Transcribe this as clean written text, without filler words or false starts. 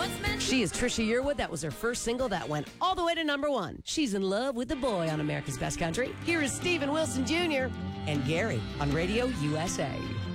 She is Trisha Yearwood. That was her first single that went all the way to number 1. She's in love with the boy on America's Best Country. Here is Stephen Wilson Jr. and Gary on Radio USA.